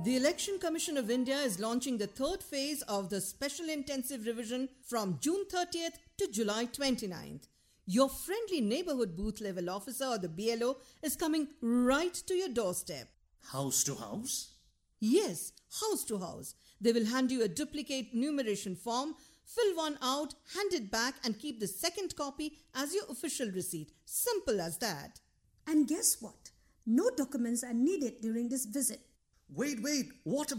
The Election Commission of India is launching the third phase of the Special Intensive Revision from June 30th to July 29th. Your friendly neighborhood booth level officer or the BLO is coming right to your doorstep. House to house? Yes, house to house. They will hand you a duplicate numeration form, fill one out, hand it back and keep the second copy as your official receipt. Simple as that. And guess what? No documents are needed during this visit. Wait, what